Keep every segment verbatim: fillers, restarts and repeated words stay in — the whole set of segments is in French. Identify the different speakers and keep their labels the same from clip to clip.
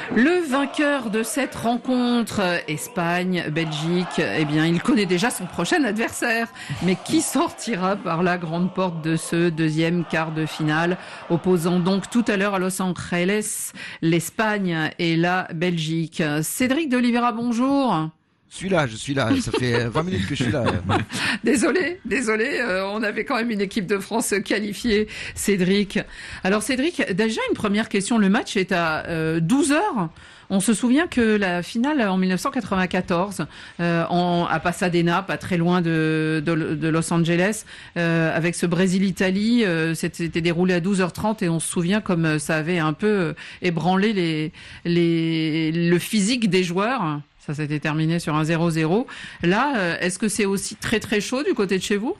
Speaker 1: Le vainqueur de cette rencontre, Espagne-Belgique, eh bien, il connaît déjà son prochain adversaire. Mais qui sortira par la grande porte de ce deuxième quart de finale, opposant donc tout à l'heure à Los Angeles l'Espagne et la Belgique. Cédric de Oliveira, bonjour.
Speaker 2: Je suis là, je suis là. Ça fait vingt minutes que je suis là.
Speaker 1: Désolé, désolé. Euh, on avait quand même une équipe de France qualifiée, Cédric. Alors Cédric, déjà une première question. Le match est à euh, douze heures. On se souvient que la finale en dix-neuf cent quatre-vingt-quatorze, euh, en, à Pasadena, pas très loin de, de, de Los Angeles, euh, avec ce Brésil-Italie, euh, c'était déroulé à douze heures trente et on se souvient comme ça avait un peu ébranlé les, les, le physique des joueurs. Ça s'était terminé sur un zéro zéro. Là, est-ce que c'est aussi très très chaud du côté de chez vous ?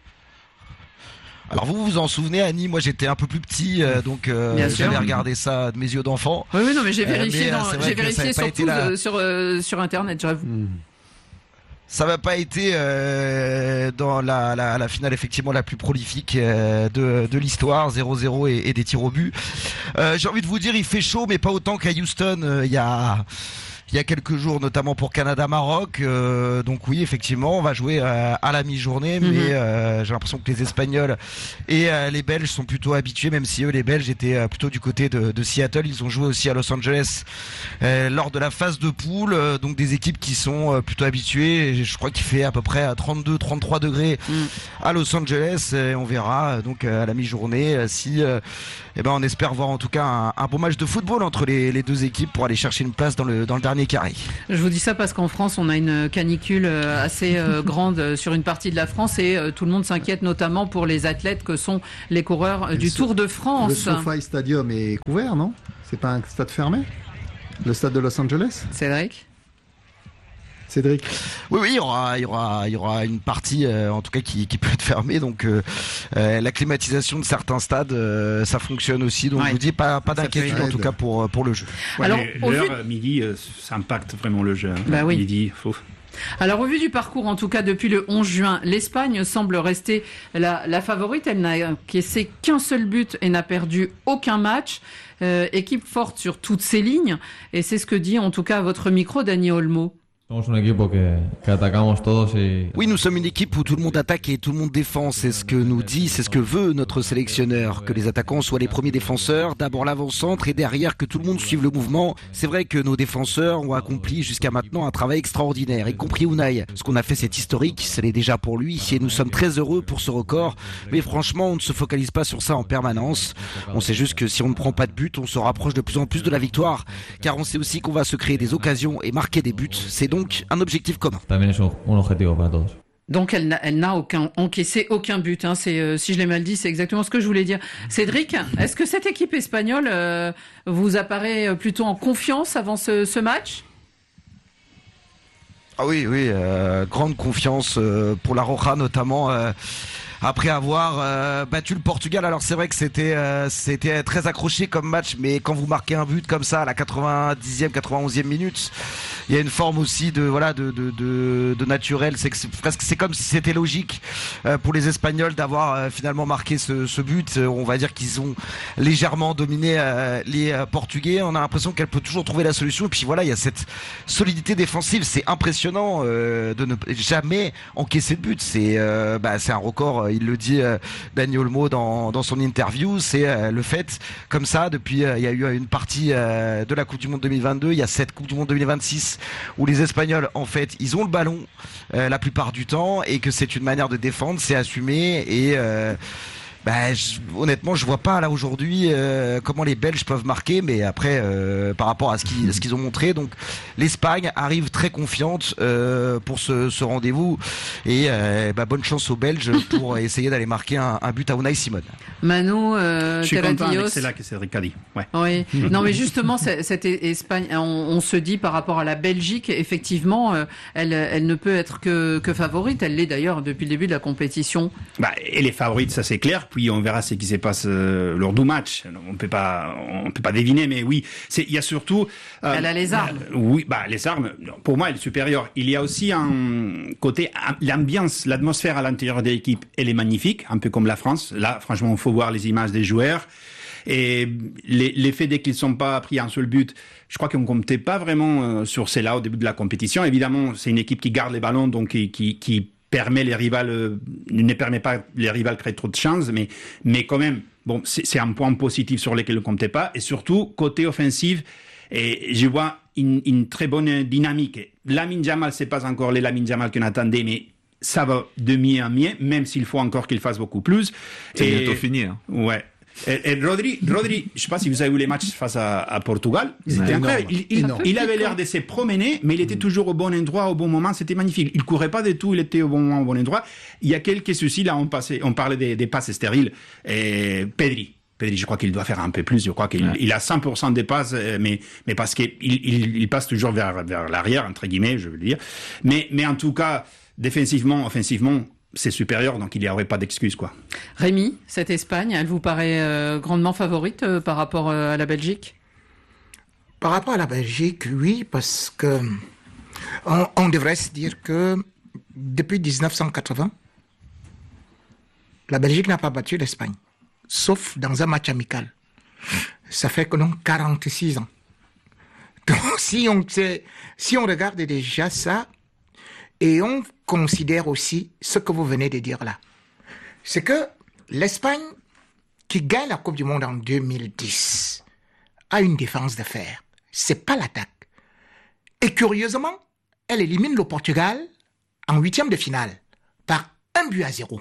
Speaker 2: Alors vous vous en souvenez, Annie, moi j'étais un peu plus petit, euh, donc euh, j'avais regardé ça de mes yeux d'enfant.
Speaker 1: Oui, oui, non, mais j'ai vérifié,
Speaker 2: euh,
Speaker 1: dans, j'ai vérifié surtout la... sur, euh, sur Internet, j'avoue. Hmm. Ça va pas été euh, dans la, la, la finale effectivement la plus prolifique euh, de, de l'histoire, zéro zéro et, et des tirs au but. Euh, j'ai envie de vous dire, il fait chaud, mais pas autant qu'à Houston. Il euh, y a... Il y a quelques jours, notamment pour Canada-Maroc. Euh, donc oui, effectivement, on va jouer euh, à la mi-journée, mm-hmm. mais euh, j'ai l'impression que les Espagnols et euh, les Belges sont plutôt habitués, même si eux, les Belges, étaient euh, plutôt du côté de, de Seattle. Ils ont joué aussi à Los Angeles euh, lors de la phase de poule. Euh, donc des équipes qui sont euh, plutôt habituées. Et je crois qu'il fait à peu près trente-deux trente-trois degrés mm. à Los Angeles. Et on verra donc à la mi-journée si... Euh, eh ben, on espère voir en tout cas un, un bon match de football entre les, les deux équipes pour aller chercher une place dans le, dans le dernier carré. Je vous dis ça parce qu'en France, on a une canicule assez euh, grande sur une partie de la France et euh, tout le monde s'inquiète notamment pour les athlètes que sont les coureurs du Tour de France.
Speaker 3: Le SoFi Stadium est couvert, non ? C'est pas un stade fermé ? Le stade de Los Angeles ?
Speaker 1: Cédric ?
Speaker 3: Cédric.
Speaker 2: Oui, oui, il y aura, il y aura, il y aura une partie, euh, en tout cas, qui, qui peut être fermée. Donc, euh, euh, la climatisation de certains stades, euh, ça fonctionne aussi. Donc, ouais. Je vous dis pas, pas d'inquiétude en tout cas pour pour le jeu.
Speaker 4: Ouais, alors, l'heure vu... midi, euh, ça impacte vraiment le jeu. Hein.
Speaker 1: Bah oui.
Speaker 4: Midi, faut.
Speaker 1: Alors, au vu du parcours, en tout cas, depuis le onze juin, l'Espagne semble rester la, la favorite. Elle n'a encaissé qu'un seul but et n'a perdu aucun match. Euh, équipe forte sur toutes ses lignes. Et c'est ce que dit, en tout cas, à votre micro, Dani Olmo.
Speaker 2: Oui, nous sommes une équipe où tout le monde attaque et tout le monde défend. C'est ce que nous dit, c'est ce que veut notre sélectionneur. Que les attaquants soient les premiers défenseurs, d'abord l'avant-centre et derrière que tout le monde suive le mouvement. C'est vrai que nos défenseurs ont accompli jusqu'à maintenant un travail extraordinaire, y compris Unai. Ce qu'on a fait, c'est historique, ce l'est déjà pour lui et nous sommes très heureux pour ce record. Mais franchement, on ne se focalise pas sur ça en permanence. On sait juste que si on ne prend pas de but, on se rapproche de plus en plus de la victoire. Car on sait aussi qu'on va se créer des occasions et marquer des buts. C'est donc Donc, un objectif commun.
Speaker 1: Donc, elle n'a, elle n'a aucun, encaissé aucun but. Hein. C'est, euh, si je l'ai mal dit, c'est exactement ce que je voulais dire. Cédric, est-ce que cette équipe espagnole euh, vous apparaît plutôt en confiance avant ce, ce match ?
Speaker 2: Ah oui, oui, euh, grande confiance euh, pour la Roja notamment. Euh, Après avoir euh, battu le Portugal, alors c'est vrai que c'était euh, c'était très accroché comme match, mais quand vous marquez un but comme ça à la quatre-vingt-dixième, quatre-vingt-onzième minute, il y a une forme aussi de voilà de de de, de naturel. C'est que c'est presque c'est comme si c'était logique euh, pour les Espagnols d'avoir euh, finalement marqué ce, ce but. On va dire qu'ils ont légèrement dominé euh, les euh, Portugais. On a l'impression qu'elle peut toujours trouver la solution. Et puis voilà, il y a cette solidité défensive. C'est impressionnant euh, de ne jamais encaisser de but. C'est euh, bah c'est un record. Il le dit euh, Dani Olmo dans, dans son interview, c'est euh, le fait comme ça depuis euh, il y a eu une partie euh, de la Coupe du Monde deux mille vingt-deux, il y a cette Coupe du Monde deux mille vingt-six où les Espagnols en fait ils ont le ballon euh, la plupart du temps et que c'est une manière de défendre, c'est assumé et euh, bah, je, honnêtement, je vois pas là aujourd'hui euh, comment les Belges peuvent marquer, mais après, euh, par rapport à ce qu'ils, ce qu'ils ont montré, donc l'Espagne arrive très confiante euh, pour ce, ce rendez-vous et euh, bah, bonne chance aux Belges pour essayer d'aller marquer un, un but à Unai Simon.
Speaker 1: Mano, euh,
Speaker 4: je suis content avec celle-là que Cédric a dit. Ouais.
Speaker 1: Oui. Non, mais justement, cette Espagne, on, on se dit par rapport à la Belgique, effectivement, euh, elle, elle ne peut être que, que favorite. Elle l'est d'ailleurs depuis le début de la compétition.
Speaker 4: Bah, elle est favorite, ça c'est clair. Puis on verra ce qui se passe euh, lors du match. On peut pas, on peut pas deviner, mais oui, c'est, il y a surtout.
Speaker 1: Euh, elle a les armes.
Speaker 4: Euh, oui, bah les armes. Pour moi, elle est supérieure. Il y a aussi un côté l'ambiance, l'atmosphère à l'intérieur de l'équipe. Elle est magnifique, un peu comme la France. Là, franchement, il faut voir les images des joueurs. Et les, l'effet dès qu'ils ne sont pas pris un seul but, je crois qu'on ne comptait pas vraiment euh, sur cela au début de la compétition. Évidemment, c'est une équipe qui garde les ballons, donc qui, qui, qui permet les rivales, euh, ne permet pas les rivales créer trop de chances, mais, mais quand même, bon, c'est, c'est un point positif sur lequel on ne comptait pas. Et surtout, côté offensif, et je vois une, une très bonne dynamique. Lamine Yamal, c'est pas encore les Lamine Yamal qu'on attendait, mais ça va de mieux en mieux, même s'il faut encore qu'il fasse beaucoup plus.
Speaker 5: C'est
Speaker 4: et,
Speaker 5: bientôt fini. Hein.
Speaker 4: Ouais. Et, et Rodri, Rodri, je sais pas si vous avez vu les matchs face à, à Portugal. C'était
Speaker 3: ouais,
Speaker 4: incroyable. Il, il, il avait l'air
Speaker 6: quand...
Speaker 4: de se promener, mais il était toujours au bon endroit, au bon moment. C'était magnifique. Il courait pas du tout, il était au bon moment, au bon endroit. Il y a quelques soucis là. On passait, on parlait des, des passes stériles. Et Pedri. Pedri, je crois qu'il doit faire un peu plus. Je crois qu'il ouais. il a cent pour cent des passes, mais, mais parce qu'il il, il passe toujours vers, vers l'arrière, entre guillemets, je veux dire. Mais, mais en tout cas, défensivement, offensivement, c'est supérieur, donc il n'y aurait pas d'excuse, quoi.
Speaker 6: Rémi, cette Espagne, elle vous paraît euh, grandement favorite euh, par rapport euh, à la Belgique?
Speaker 7: Par rapport à la Belgique, oui, parce que on, on devrait se dire que depuis dix-neuf cent quatre-vingts, la Belgique n'a pas battu l'Espagne, sauf dans un match amical. Ça fait que non, quarante-six ans. Donc si on, si on regarde déjà ça, et on considère aussi ce que vous venez de dire là, c'est que l'Espagne, qui gagne la Coupe du Monde en deux mille dix, a une défense de fer. C'est pas l'attaque. Et curieusement, elle élimine le Portugal en huitième de finale par un but à zéro.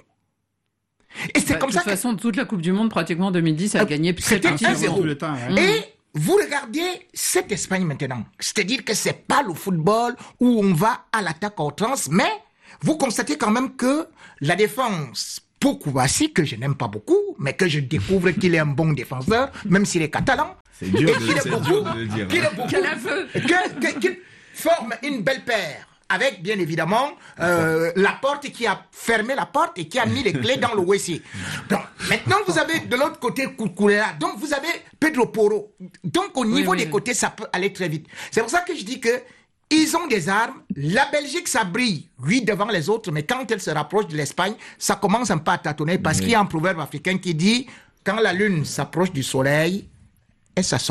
Speaker 6: Et c'est bah, comme ça que... De toute façon, toute la Coupe du Monde, pratiquement en deux mille dix, elle a euh, gagné
Speaker 7: c'était un zéro.
Speaker 4: Le temps, hein.
Speaker 7: Et vous regardez cette Espagne maintenant. C'est-à-dire que c'est pas le football où on va à l'attaque à outrance, mais vous constatez quand même que la défense, pour Kouassi, que je n'aime pas beaucoup, mais que je découvre qu'il est un bon défenseur, même s'il est catalan.
Speaker 5: C'est dur,
Speaker 7: et
Speaker 5: de,
Speaker 7: qu'il est
Speaker 5: c'est
Speaker 7: beaucoup,
Speaker 5: dur de le dire.
Speaker 7: Qu'il est beaucoup,
Speaker 6: Quel aveu
Speaker 7: que, que, qu'il forme une belle paire. Avec, bien évidemment, euh, la porte qui a fermé la porte et qui a mis les clés dans le W C. Donc, maintenant, vous avez de l'autre côté Koukoulera. Donc, vous avez Pedro Porro. Donc, au niveau oui, oui, des oui. côtés, ça peut aller très vite. C'est pour ça que je dis que ils ont des armes. La Belgique, ça brille, oui, devant les autres. Mais quand elle se rapproche de l'Espagne, ça commence un peu à tâtonner parce oui. qu'il y a un proverbe africain qui dit « Quand la lune s'approche du soleil, elle s'assombrit ».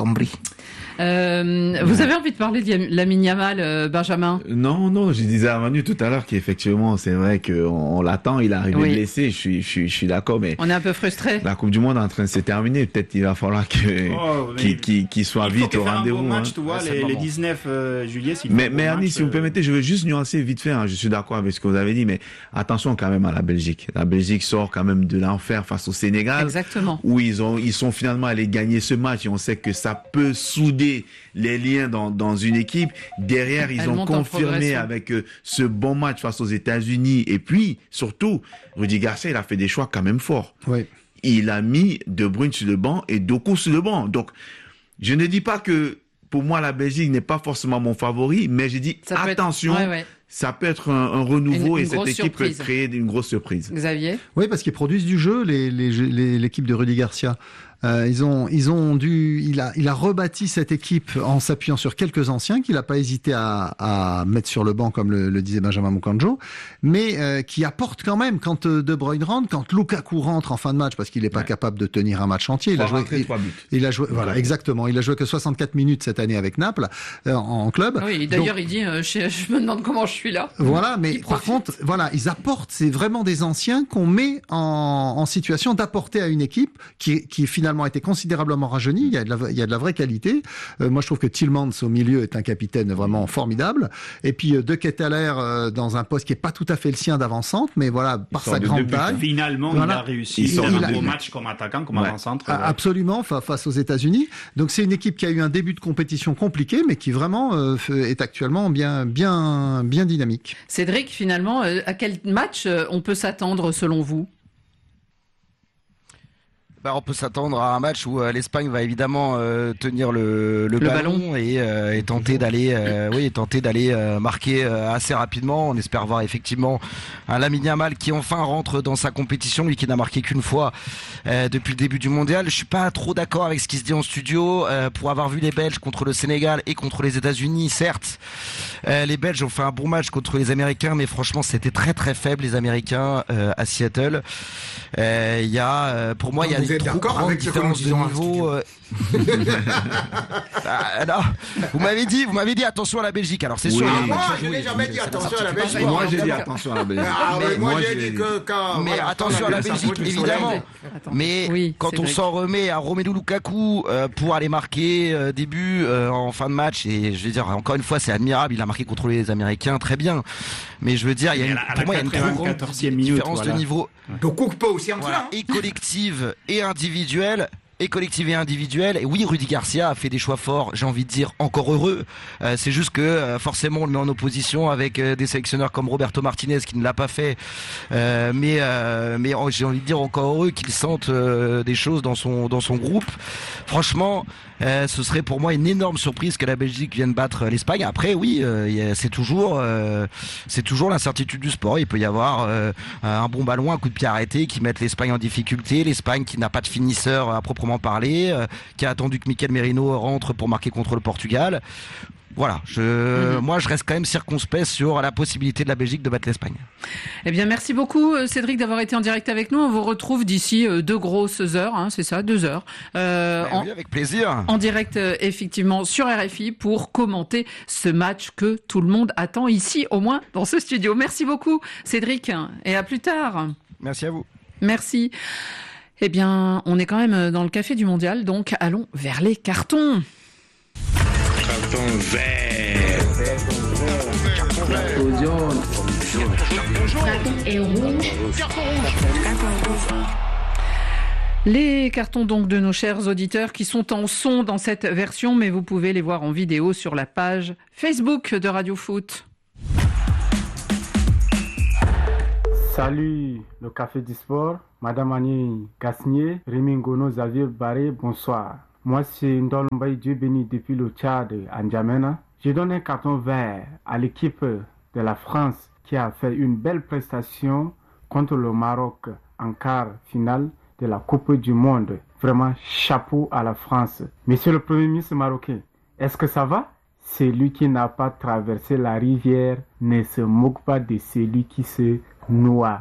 Speaker 6: Euh, vous avez envie de parler de Lamine Yamal, euh, Benjamin?
Speaker 5: Non, non, je disais à Manu tout à l'heure qu'effectivement, c'est vrai qu'on on l'attend, il est arrivé oui. blessé, je suis, je suis, je suis d'accord, mais...
Speaker 6: On est un peu frustré.
Speaker 5: La Coupe du Monde est en train de se terminer, peut-être il va falloir que, oh, qu'il, qu'il, qu'il soit vite au rendez-vous.
Speaker 4: Il faut qu'il fasse un bon match,
Speaker 5: hein.
Speaker 4: tu vois, les, les dix-neuf euh, juillet, s'il
Speaker 5: Mais, mais
Speaker 4: bon
Speaker 5: Annie,
Speaker 4: match,
Speaker 5: si vous permettez, je veux juste nuancer vite fait, hein, je suis d'accord avec ce que vous avez dit, mais attention quand même à la Belgique. La Belgique sort quand même de l'enfer face au Sénégal.
Speaker 6: Exactement.
Speaker 5: Où ils ont, ils sont finalement allés gagner ce match et on sait que ça peut souder les liens dans, dans une équipe. Derrière, ils Elle ont confirmé avec euh, ce bon match face aux États-Unis. Et puis, surtout, Rudy Garcia, il a fait des choix quand même forts.
Speaker 3: Oui.
Speaker 5: Il a mis De Bruyne sur le banc et Doku sur le banc. Donc, je ne dis pas que pour moi, la Belgique n'est pas forcément mon favori, mais j'ai dit ça attention. Être... Ouais, ouais. Ça peut être un, un renouveau une, une et cette équipe surprise. Peut créer une grosse surprise.
Speaker 6: Xavier?
Speaker 3: Oui, parce qu'ils produisent du jeu, les, les, les, l'équipe de Rudy Garcia. Euh, ils ont, ils ont dû, il a, il a rebâti cette équipe en s'appuyant sur quelques anciens qu'il n'a pas hésité à, à mettre sur le banc, comme le, le disait Benjamin Mukanjo, mais euh, qui apporte quand même quand euh, De Bruyne rentre, quand Lukaku rentre en fin de match, parce qu'il n'est pas ouais. capable de tenir un match entier. Il a joué, il, il a joué, voilà, exactement. Il a joué que soixante-quatre minutes cette année avec Naples euh, en, en club.
Speaker 6: Oui, d'ailleurs, Donc, il dit, euh, je, je me demande comment je suis là.
Speaker 3: Voilà, mais par contre, voilà, ils apportent, c'est vraiment des anciens qu'on met en, en situation d'apporter à une équipe qui, qui finalement a été considérablement rajeunie. Il y a de la, il y a de la vraie qualité. Euh, moi, je trouve que Tielemans au milieu est un capitaine vraiment formidable. Et puis euh, De Ketelaere euh, dans un poste qui est pas tout à fait le sien d'avant-centre, mais voilà, par sa grande taille.
Speaker 4: Finalement, voilà. il a réussi. Il sort un beau match comme attaquant, comme ouais. avant-centre.
Speaker 3: Ouais. Absolument, face aux États-Unis. Donc c'est une équipe qui a eu un début de compétition compliqué, mais qui vraiment euh, est actuellement bien, bien, bien dynamique.
Speaker 6: Cédric, finalement, euh, à quel match euh, on peut s'attendre selon vous?
Speaker 2: Bah, on peut s'attendre à un match où euh, l'Espagne va évidemment euh, tenir le, le, le ballon, ballon et, euh, et tenter d'aller, euh, oui, et tenter d'aller euh, marquer euh, assez rapidement. On espère voir effectivement un Lamine Yamal qui enfin rentre dans sa compétition, lui qui n'a marqué qu'une fois euh, depuis le début du mondial. Je suis pas trop d'accord avec ce qui se dit en studio. Euh, pour avoir vu les Belges contre le Sénégal et contre les États-Unis, certes, euh, les Belges ont fait un bon match contre les Américains, mais franchement c'était très très faible les Américains euh, à Seattle. Il euh, y a, euh, pour moi, il y a
Speaker 7: êtes d'accord avec ce que nous disons
Speaker 2: niveau, euh... ah, non. Vous m'avez dit, vous m'avez dit attention à la Belgique. Alors c'est
Speaker 7: oui.
Speaker 2: sûr.
Speaker 7: Ah, moi, je n'ai jamais dit attention à la Belgique.
Speaker 5: Moi, j'ai dit attention à la Belgique.
Speaker 7: Ah, mais moi, j'ai dit que quand.
Speaker 2: Mais attention à la Belgique, évidemment. Mais oui, quand on s'en remet à Romelu Lukaku euh, pour aller marquer euh, début euh, en fin de match, et je veux dire encore une fois, c'est admirable. Il a marqué contre les Américains, très bien. Mais je veux dire, il y a une, pour moi, il y a une trop grande différence
Speaker 4: voilà.
Speaker 2: de niveau.
Speaker 7: Donc coupe pas aussi en
Speaker 2: voilà, et collective et individuelle. Et collective et individuelle. Et oui, Rudy Garcia a fait des choix forts, j'ai envie de dire encore heureux. Euh, c'est juste que euh, forcément on le met en opposition avec euh, des sélectionneurs comme Roberto Martinez qui ne l'a pas fait. Euh, mais euh, mais oh, j'ai envie de dire encore heureux qu'il sente euh, des choses dans son dans son groupe. Franchement, euh, ce serait pour moi une énorme surprise que la Belgique vienne battre l'Espagne. Après, oui, euh, c'est toujours euh, c'est toujours l'incertitude du sport. Il peut y avoir euh, un bon ballon, un coup de pied arrêté qui mette l'Espagne en difficulté. L'Espagne qui n'a pas de finisseur à proprement parler, euh, qui a attendu que Mikel Merino rentre pour marquer contre le Portugal. Voilà, je, mmh. moi je reste quand même circonspect sur la possibilité de la Belgique de battre l'Espagne.
Speaker 6: Eh bien, merci beaucoup Cédric d'avoir été en direct avec nous. On vous retrouve d'ici deux grosses heures, hein, c'est ça, deux heures.
Speaker 2: Euh, ben en, oui, avec plaisir.
Speaker 6: En direct, effectivement, sur R F I pour commenter ce match que tout le monde attend ici, au moins dans ce studio. Merci beaucoup Cédric et à plus tard.
Speaker 2: Merci à vous.
Speaker 6: Merci. Eh bien, on est quand même dans le café du mondial, donc allons vers les cartons.
Speaker 8: Carton vert. Carton jaune. Carton et rouge. Carton rouge.
Speaker 6: Les cartons donc de nos chers auditeurs qui sont en son dans cette version, mais vous pouvez les voir en vidéo sur la page Facebook de Radio Foot.
Speaker 9: Salut le Café du Sport, Madame Annie Gasnier, Rémi Ngono, Xavier Barré, bonsoir. Moi c'est Ndol Mbaye, Dieu béni depuis le Tchad à N'Djamena. Je donne un carton vert à l'équipe de la France qui a fait une belle prestation contre le Maroc en quart finale de la Coupe du Monde. Vraiment chapeau à la France. Monsieur le Premier ministre marocain, est-ce que ça va? Celui qui n'a pas traversé la rivière ne se moque pas de celui qui se noie.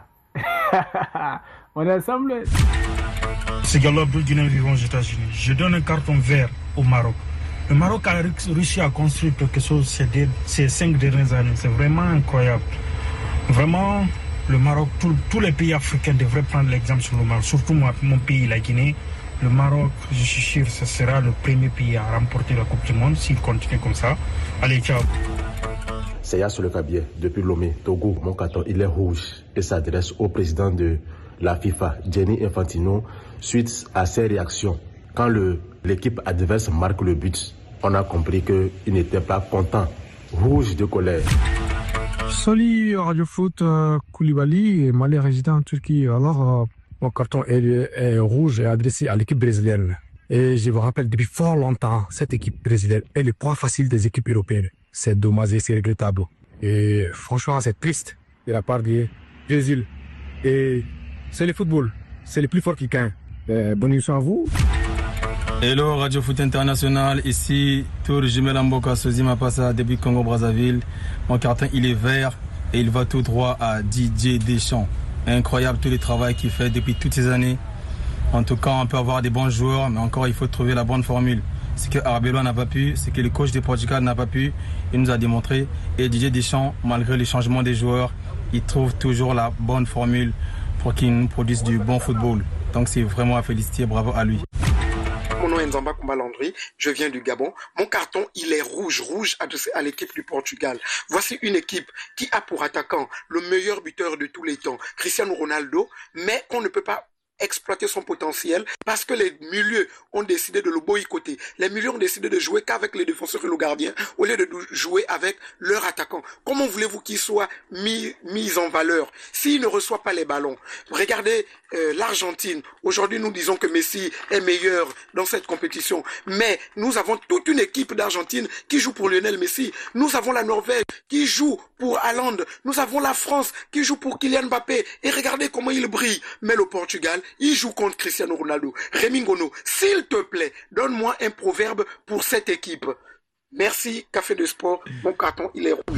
Speaker 9: On est ensemble.
Speaker 10: C'est Gallo Bourguinan vivant aux États-Unis. Je donne un carton vert au Maroc. Le Maroc a réussi à construire quelque chose ces, dé- ces cinq dernières années. C'est vraiment incroyable. Vraiment, le Maroc, tous les pays africains devraient prendre l'exemple sur le Maroc. Surtout moi, mon pays, la Guinée. Le Maroc, je suis sûr, ce sera le premier pays à remporter la Coupe du Monde s'il continue comme ça. Allez, ciao.
Speaker 11: C'est Yassou Le Cabier, depuis Lomé, Togo. Mon carton, il est rouge et s'adresse au président de la FIFA, Gianni Infantino, suite à ses réactions. Quand le, l'équipe adverse marque le but, on a compris qu'il n'était pas content. Rouge de colère.
Speaker 12: Salut Radio Foot, euh, Koulibaly, Mali résident en Turquie. Alors, euh, mon carton est, est rouge et adressé à l'équipe brésilienne. Et je vous rappelle, depuis fort longtemps, cette équipe brésilienne est le point facile des équipes européennes. C'est dommage et c'est regrettable. Et franchement, c'est triste de la part du Brésil. Et c'est le football. C'est le plus fort qui gagne. Euh, bonne émission à vous.
Speaker 13: Hello Radio Foot International, ici Tour Jimel Amboka Sozi Mapassa depuis Congo-Brazzaville. Mon carton il est vert et il va tout droit à Didier Deschamps. Incroyable tout le travail qu'il fait depuis toutes ces années. En tout cas, on peut avoir des bons joueurs, mais encore il faut trouver la bonne formule. Ce que Arbeloa n'a pas pu, ce que le coach de Portugal n'a pas pu, il nous a démontré. Et Didier Deschamps, malgré les changements des joueurs, il trouve toujours la bonne formule pour qu'il nous produise du bon football. Donc c'est vraiment à féliciter, bravo à lui.
Speaker 14: Mon nom est Nzamba Kumba Landry, je viens du Gabon. Mon carton, il est rouge, rouge adressé à l'équipe du Portugal. Voici une équipe qui a pour attaquant le meilleur buteur de tous les temps, Cristiano Ronaldo, mais qu'on ne peut pas exploiter son potentiel parce que les milieux ont décidé de le boycotter. Les milieux ont décidé de jouer qu'avec les défenseurs et le gardien au lieu de jouer avec leur attaquant. Comment voulez-vous qu'il soit mis, mis en valeur s'il ne reçoit pas les ballons? Regardez euh, l'Argentine. Aujourd'hui, nous disons que Messi est meilleur dans cette compétition. Mais nous avons toute une équipe d'Argentine qui joue pour Lionel Messi. Nous avons la Norvège qui joue pour Haaland. Nous avons la France qui joue pour Kylian Mbappé. Et regardez comment il brille. Mais le Portugal, il joue contre Cristiano Ronaldo. Rémi Ngono, s'il te plaît, donne-moi un proverbe pour cette équipe. Merci, Café de Sport. Mon carton, il est rouge.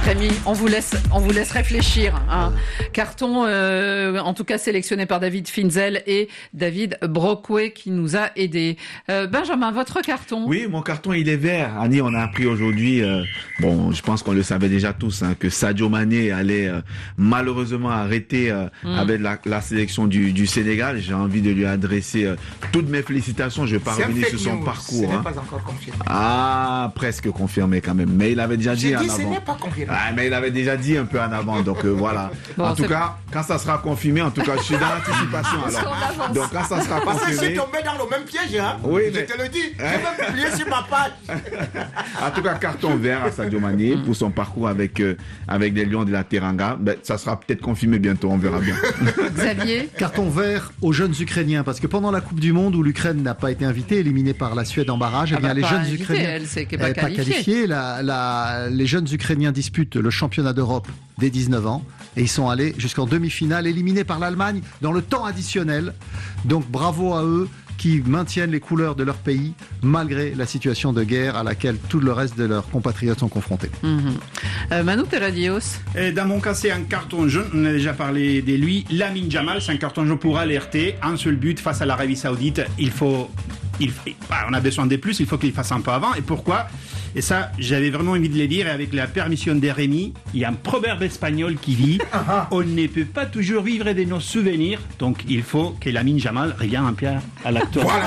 Speaker 6: Rémi, on vous laisse, on vous laisse réfléchir. Hein. Carton, euh, en tout cas sélectionné par David Finzel et David Brockway qui nous a aidés. Euh, Benjamin, votre carton?
Speaker 5: Oui, mon carton il est vert. Annie, on a appris aujourd'hui, euh, bon, je pense qu'on le savait déjà tous, hein, que Sadio Mané allait euh, malheureusement arrêter euh, mm. avec la, la sélection du, du Sénégal. J'ai envie de lui adresser euh, toutes mes félicitations. Je vais pas revenir sur son
Speaker 7: news.
Speaker 5: parcours.
Speaker 7: Ce n'est
Speaker 5: hein.
Speaker 7: pas encore confirmé.
Speaker 5: Ah, presque confirmé quand même. Mais il avait déjà dit
Speaker 7: J'ai
Speaker 5: en
Speaker 7: dit,
Speaker 5: avant.
Speaker 7: ce n'est pas confirmé.
Speaker 5: Ah, mais il avait déjà dit un peu en avant. Donc euh, voilà.
Speaker 6: Bon,
Speaker 5: en tout
Speaker 6: c'est...
Speaker 5: cas, quand ça sera confirmé, en tout cas, je suis dans l'anticipation. Alors. Donc quand ça sera
Speaker 7: Parce
Speaker 5: confirmé.
Speaker 7: que je suis tombé dans le même piège, hein.
Speaker 5: Oui,
Speaker 7: je
Speaker 5: mais...
Speaker 7: te le dis. Je vais publier sur ma page.
Speaker 5: En tout cas, carton vert à Sadio Mané pour son parcours avec euh, avec les Lions de la Teranga. Ben, ça sera peut-être confirmé bientôt. On verra bien.
Speaker 6: Xavier,
Speaker 3: carton vert aux jeunes Ukrainiens parce que pendant la Coupe du Monde où l'Ukraine n'a pas été invitée, éliminée par la Suède en barrage,
Speaker 6: ah
Speaker 3: eh bien
Speaker 6: bah
Speaker 3: les jeunes
Speaker 6: invité,
Speaker 3: Ukrainiens,
Speaker 6: elle, c'est
Speaker 3: elle
Speaker 6: pas,
Speaker 3: pas qualifiée. La, la, les jeunes Ukrainiens disputent le championnat d'Europe dès dix-neuf ans et ils sont allés jusqu'en demi-finale, éliminés par l'Allemagne dans le temps additionnel. Donc bravo à eux qui maintiennent les couleurs de leur pays malgré la situation de guerre à laquelle tout le reste de leurs compatriotes sont confrontés.
Speaker 6: Mmh. Euh, Manu Terradios.
Speaker 4: Et dans mon cas, c'est un carton jaune. On a déjà parlé de lui. Lamine Jamal, c'est un carton jaune pour alerter. Un seul but face à l'Arabie Saoudite. Il faut, il, bah, on a besoin de plus. Il faut qu'il fasse un peu avant. Et pourquoi? Et ça, j'avais vraiment envie de le dire. Et avec la permission de Rémi, il y a un proverbe espagnol qui dit on ne peut pas toujours vivre de nos souvenirs. Donc, il faut que Lamine Jamal revienne un peu à l'acteur.
Speaker 7: Voilà.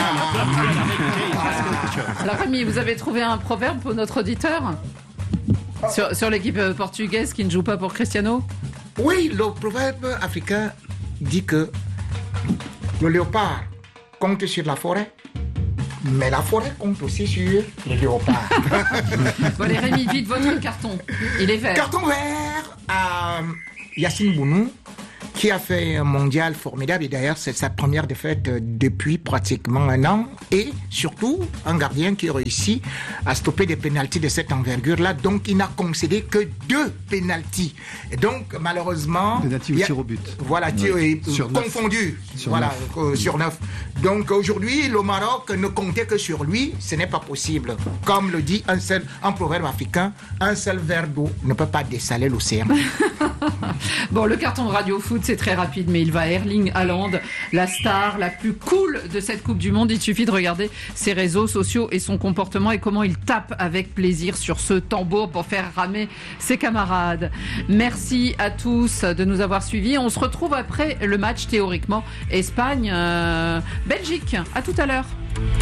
Speaker 6: Alors Rémi, vous avez trouvé un proverbe pour notre auditeur sur, sur l'équipe portugaise qui ne joue pas pour Cristiano?
Speaker 7: Oui, le proverbe africain dit que le léopard compte sur la forêt, mais la forêt compte aussi sur les léopards.
Speaker 6: Bon allez Rémi, vite votre carton. Il est vert.
Speaker 7: Carton vert à Yacine Bounou, qui a fait un mondial formidable. Et d'ailleurs, c'est sa première défaite depuis pratiquement un an. Et surtout, un gardien qui réussit à stopper des pénaltys de cette envergure-là. Donc, il n'a concédé que deux pénaltys. Et donc, malheureusement...
Speaker 3: Pénalty ou tir au but.
Speaker 7: Voilà, tir
Speaker 3: oui.
Speaker 7: confondu.
Speaker 3: Sur
Speaker 7: voilà,
Speaker 3: neuf.
Speaker 7: Euh, sur neuf. Donc, aujourd'hui, le Maroc ne comptait que sur lui. Ce n'est pas possible. Comme le dit un seul, un proverbe africain, un seul verre d'eau ne peut pas dessaler l'océan.
Speaker 6: Bon, le carton de Radio Foot, c'est très rapide, mais il va à Erling Haaland, la star la plus cool de cette Coupe du Monde. Il suffit de regarder ses réseaux sociaux et son comportement et comment il tape avec plaisir sur ce tambour pour faire ramer ses camarades. Merci à tous de nous avoir suivis. On se retrouve après le match, théoriquement, Espagne-Belgique. Euh, à tout à l'heure.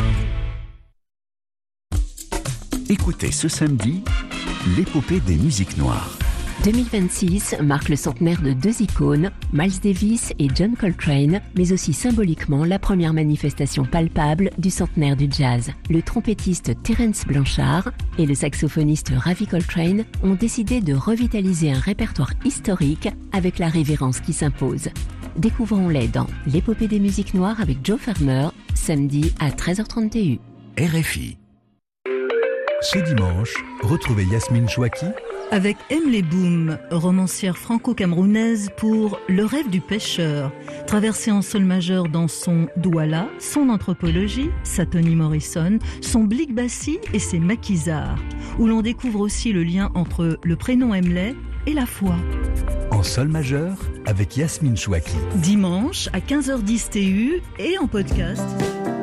Speaker 15: Écoutez ce samedi l'épopée des musiques noires.
Speaker 16: deux mille vingt-six marque le centenaire de deux icônes, Miles Davis et John Coltrane, mais aussi symboliquement la première manifestation palpable du centenaire du jazz. Le trompettiste Terence Blanchard et le saxophoniste Ravi Coltrane ont décidé de revitaliser un répertoire historique avec la révérence qui s'impose. Découvrons-les dans l'épopée des musiques noires avec Joe Farmer, samedi à treize heures trente T U.
Speaker 15: R F I. Ce dimanche, retrouvez Yasmine Chouaki
Speaker 17: avec Emily Boom, romancière franco-camerounaise pour Le rêve du pêcheur, traversée en sol majeur dans son Douala, son anthropologie, sa Toni Morrison, son Blick Bassi et ses maquisards, où l'on découvre aussi le lien entre le prénom Emily et la foi.
Speaker 15: En sol majeur avec Yasmine Chouaki.
Speaker 17: Dimanche à quinze heures dix T U et en podcast.